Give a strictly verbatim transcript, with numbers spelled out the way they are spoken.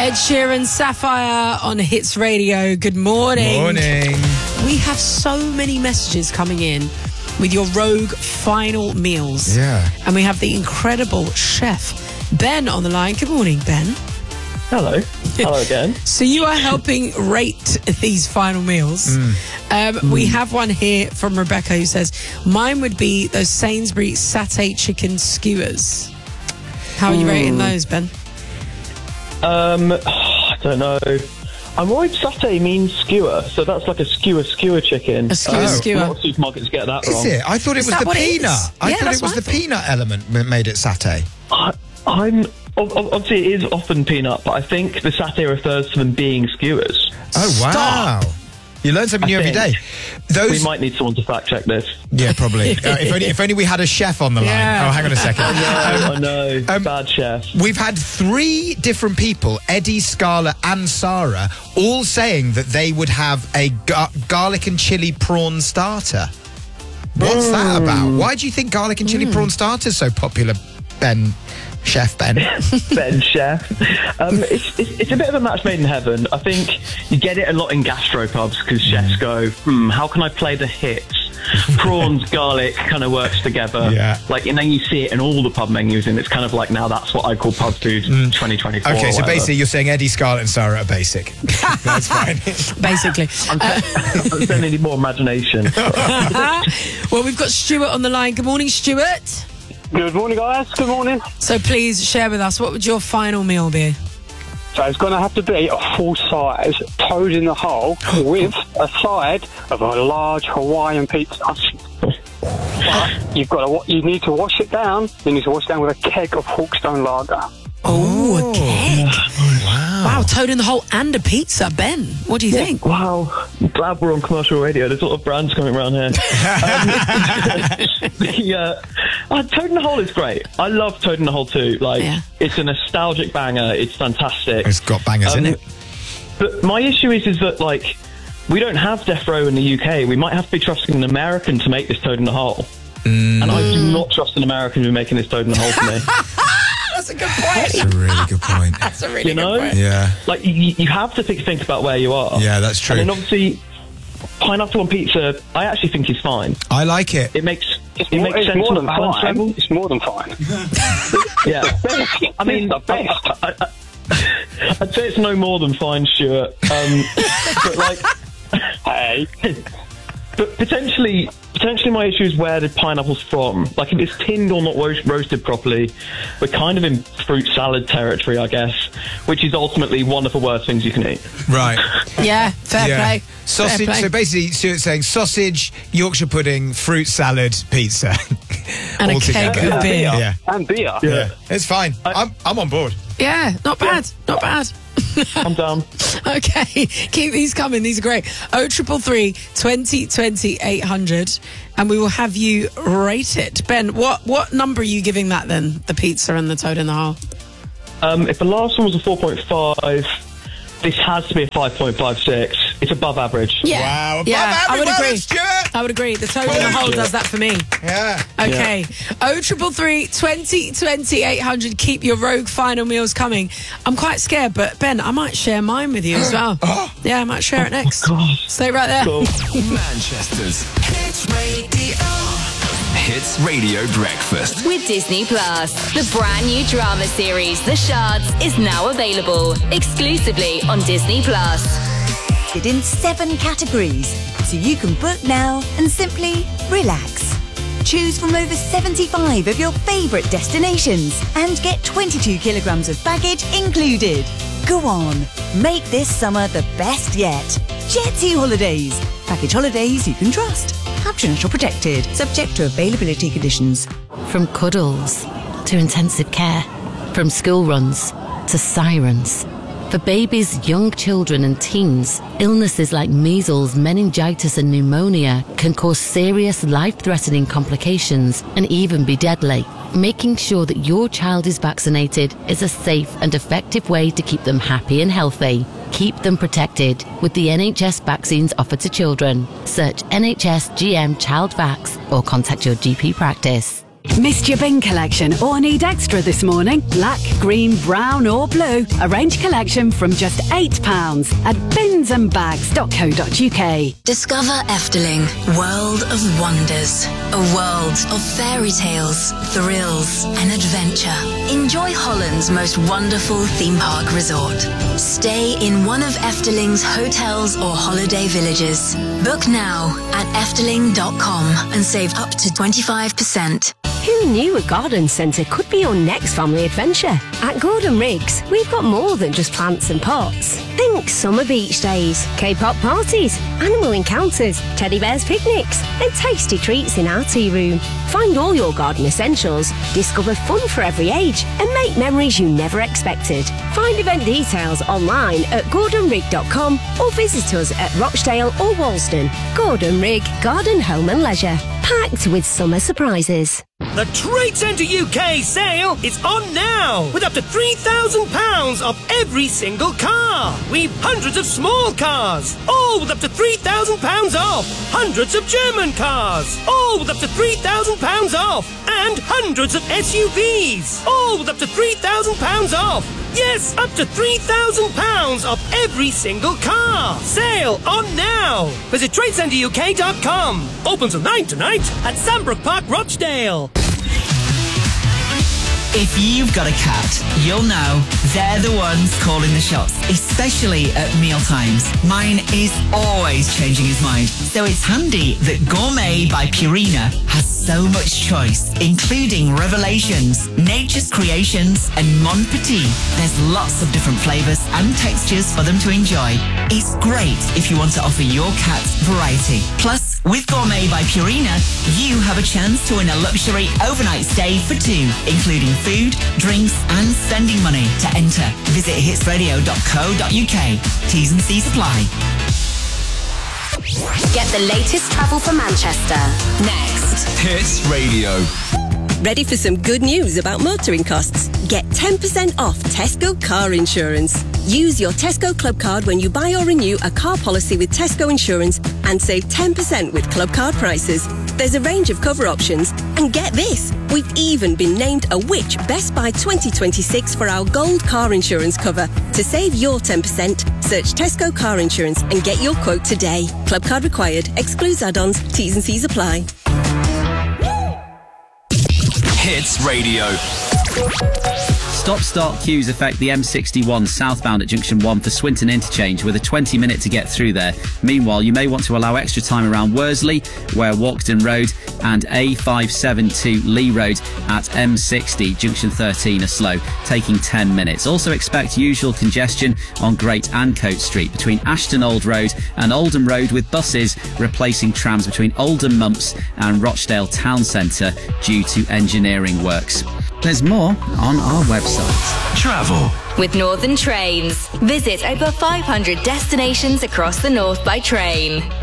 Ed Sheeran, Sapphire on Hits Radio. Good morning. Morning. We have so many messages coming in with your Rogue final meals. Yeah. And we have the incredible chef, Ben, on the line. Good morning, Ben. Hello. Hello again. So you are helping rate these final meals. Mm. Um, mm. We have one here from Rebecca who says, mine would be those Sainsbury satay chicken skewers. How are you mm. rating those, Ben? Um, I don't know. I'm worried satay means skewer, so that's like a skewer skewer chicken. A skewer oh. skewer. A lot of supermarkets get that is wrong. Is it? I thought it is was the peanut. I yeah, thought it was the peanut element that made it satay. I, I'm obviously it is often peanut, but I think the satay refers to them being skewers. Oh wow! Stop. You learn something new every day. Those... We might need someone to fact check this. Yeah, probably. uh, if, only, if only we had a chef on the line. Yeah. Oh, hang on a second. I know, I know. Um, Bad chef. We've had three different people, Eddie, Scarlett and Sarah, all saying that they would have a gar- garlic and chili prawn starter. What's mm. that about? Why do you think garlic and chili mm. prawn starter is so popular, Ben? Chef Ben. Ben Chef. Um, it's, it's, it's a bit of a match made in heaven. I think you get it a lot in gastropubs because mm. chefs go, hmm, how can I play the hits? Prawns, garlic kind of works together. Yeah. Like, and then you see it in all the pub menus, and it's kind of like, now that's what I call pub food mm. twenty twenty-four. Okay, so basically you're saying Eddie, Scarlett and Sarah are basic. That's fine. Basically. I'm, uh, I'm saying need more imagination. Well, we've got Stuart on the line. Good morning, Stuart. Good morning, guys. Good morning. So please share with us, what would your final meal be? So it's going to have to be a full-size toad in the hole with a side of a large Hawaiian pizza. But you've got to, you need to wash it down. You need to wash it down with a keg of Hawkstone Lager. Oh, a keg. Wow. Wow, toad in the hole and a pizza. Ben, what do you yeah. think? Wow. I'm glad we're on commercial radio. There's a lot of brands coming around here. um, the, uh, uh, Toad in the Hole is great. I love Toad in the Hole too. Like, yeah. It's a nostalgic banger. It's fantastic. It's got bangers um, in it. But my issue is, is that, like, we don't have Death Row in the U K. We might have to be trusting an American to make this Toad in the Hole. Mm. And I do not trust an American to be making this Toad in the Hole for me. That's a good point. That's a really good point. That's a really you know? good point. Yeah. Like, you, you have to think, think about where you are. Yeah, that's true. And then obviously, pineapple on pizza, I actually think is fine. I like it. It makes it's it more, makes it's sense more on than a balance fine. level. It's more than fine. Yeah. I mean, the best. I, I, I, I'd say it's no more than fine, Stuart. Um, but like, hey. But potentially, potentially my issue is where the pineapple's from. Like, if it's tinned or not roast, roasted properly, we're kind of in fruit salad territory, I guess, which is ultimately one of the worst things you can eat. Right. Yeah, fair yeah. play. Sausage. Fair play. So basically, Stuart's saying sausage, Yorkshire pudding, fruit salad, pizza, and a keg of yeah. beer. Yeah, and beer. Yeah, yeah. It's fine. I, I'm I'm on board. Yeah, not bad. Yeah. Not bad. I'm down. Okay, keep these coming. These are great. Oh, triple three, twenty, twenty, eight hundred, and we will have you rate it. Ben, what what number are you giving that then? The pizza and the Toad in the Hole. Um, if the last one was a four point five, this has to be a five point five six. It's above average. Yeah. Wow, above yeah, average. I would well agree. Stuart. I would agree. The Toad in the Hole does that for me. Yeah. Okay. Oh, triple three, twenty, twenty, eight hundred. Keep your Rogue final meals coming. I'm quite scared, but Ben, I might share mine with you as well. Oh. Yeah, I might share it next. God. Stay right there. Cool. Manchester's Hits Radio. Hits Radio Breakfast with Disney Plus. The brand new drama series The Shards is now available exclusively on Disney Plus. In seven categories, so you can book now and simply relax. Choose from over seventy-five of your favourite destinations and get twenty-two kilograms of baggage included. Go on, make this summer the best yet. Jet2 Holidays. Package holidays you can trust. Caption or protected, subject to availability conditions. From cuddles to intensive care, from school runs to sirens. For babies, young children and teens, illnesses like measles, meningitis and pneumonia can cause serious life-threatening complications and even be deadly. Making sure that your child is vaccinated is a safe and effective way to keep them happy and healthy. Keep them protected with the N H S vaccines offered to children. Search N H S G M Child Vax or contact your G P practice. Missed your bin collection or need extra this morning? Black, green, brown or blue? Arrange collection from just eight pounds at bins and bags dot co dot uk. Discover Efteling, world of wonders. A world of fairy tales, thrills and adventure. Enjoy Holland's most wonderful theme park resort. Stay in one of Efteling's hotels or holiday villages. Book now at efteling dot com and save up to twenty-five percent. Who knew a garden centre could be your next family adventure? At Gordon Riggs, we've got more than just plants and pots. Think summer beach days, K-pop parties, animal encounters, teddy bears picnics, and tasty treats in our tea room. Find all your garden essentials, discover fun for every age, and make memories you never expected. Find event details online at gordon rig dot com or visit us at Rochdale or Walsden. Gordon Rig, Garden, Home and Leisure. Packed with summer surprises. The Trade Centre U K sale is on now with up to three thousand pounds off every single car. We've hundreds of small cars, all with up to three thousand pounds off. Hundreds of German cars, all with up to three thousand pounds off. And hundreds of S U Vs, all with up to three thousand pounds off. Yes, up to three thousand pounds off every single car. Sale on now. Visit trade centre U K dot com. Open till nine tonight at Sandbrook Park, Rochdale. If you've got a cat, you'll know they're the ones calling the shots, especially at mealtimes. Mine is always changing his mind, so it's handy that Gourmet by Purina has so much choice, including Revelations, Nature's Creations, and Mon Petit. There's lots of different flavours and textures for them to enjoy. It's great if you want to offer your cat variety. Plus, with Gourmet by Purina, you have a chance to win a luxury overnight stay for two, including food, drinks, and spending money. To enter, visit hits radio dot co dot uk. T's and C's apply. Get the latest travel for Manchester. Next. Hits Radio. Ready for some good news about motoring costs? Get ten percent off Tesco car insurance. Use your Tesco Club card when you buy or renew a car policy with Tesco Insurance and save ten percent with Club card prices. There's a range of cover options. And get this, we've even been named a Which Best Buy twenty twenty-six for our gold car insurance cover. To save your ten percent, search Tesco Car Insurance and get your quote today. Club card required. Excludes add-ons. T's and C's apply. Hits Radio. Stop-start queues affect the M sixty-one southbound at Junction one for Swinton Interchange with a twenty minute to get through there. Meanwhile, you may want to allow extra time around Worsley, where Walkden Road and A five seventy-two Lee Road at M sixty Junction thirteen are slow, taking ten minutes. Also expect usual congestion on Great Ancoat Street between Ashton Old Road and Oldham Road, with buses replacing trams between Oldham Mumps and Rochdale Town Centre due to engineering works. There's more on our website. Travel. With Northern Trains. Visit over five hundred destinations across the north by train.